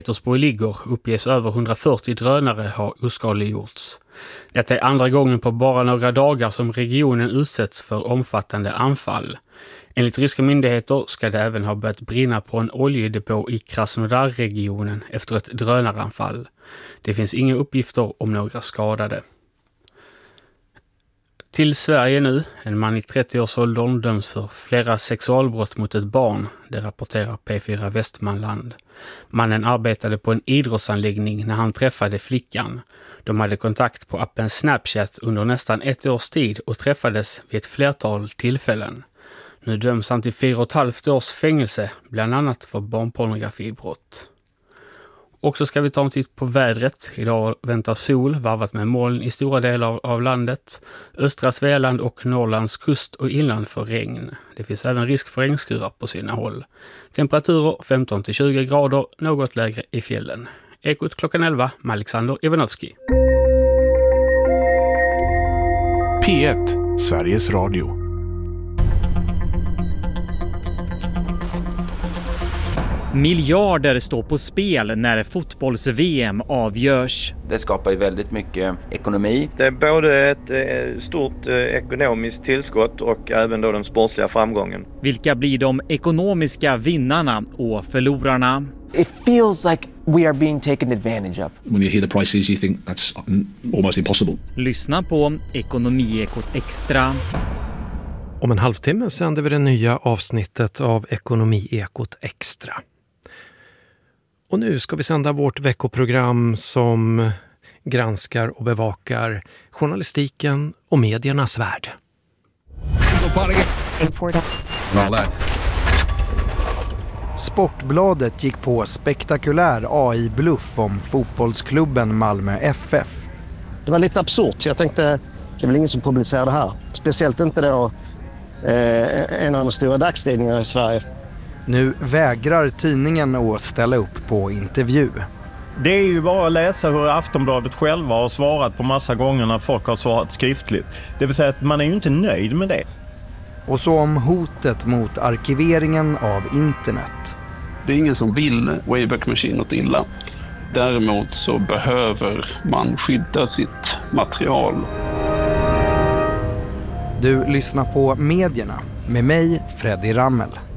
Petersburg ligger uppges över 140 drönare har oskadliggjorts. Detta är andra gången på bara några dagar som regionen utsätts för omfattande anfall. Enligt ryska myndigheter ska det även ha börjat brinna på en oljedepå i Krasnodar-regionen efter ett drönaranfall. Det finns inga uppgifter om några skadade. Till Sverige nu. En man i 30-årsåldern döms för flera sexualbrott mot ett barn, det rapporterar P4 Västmanland. Mannen arbetade på en idrottsanläggning när han träffade flickan. De hade kontakt på appen Snapchat under nästan 1 års tid och träffades vid ett flertal tillfällen. Nu döms han till 4,5 års fängelse, bland annat för barnpornografibrott. Och så ska vi ta en titt på vädret. Idag väntar sol varvat med moln i stora delar av landet. Östra Svealand och Norrlands kust och inland för regn. Det finns även risk för regnskurar på sina håll. Temperaturer 15-20 grader, något lägre i fjällen. Ekot klockan 11 med Alexander Ivanovski. P1, Sveriges Radio. Miljarder står på spel när fotbolls-VM avgörs. Det skapar ju väldigt mycket ekonomi. Det är både ett stort ekonomiskt tillskott och även då den sportsliga framgången. Vilka blir de ekonomiska vinnarna och förlorarna? It feels like we are being taken advantage of. When you hear the prices you think that's almost impossible. Lyssna på Ekonomiekot Extra. Om en halvtimme sänder vi det nya avsnittet av Ekonomiekot Extra. Och nu ska vi sända vårt veckoprogram som granskar och bevakar journalistiken och mediernas värld. Sportbladet gick på spektakulär AI-bluff om fotbollsklubben Malmö FF. Det var lite absurt, jag tänkte det är väl ingen som publicerar det här. Speciellt inte då en av de stora dagstidningarna i Sverige. Nu vägrar tidningen att ställa upp på intervju. Det är ju bara att läsa hur Aftonbladet själva har svarat på massa gånger när folk har svarat skriftligt. Det vill säga att man är ju inte nöjd med det. Och så om hotet mot arkiveringen av internet. Det är ingen som vill Wayback Machine något illa. Däremot så behöver man skydda sitt material. Du lyssnar på Medierna med mig, Freddy Rammel.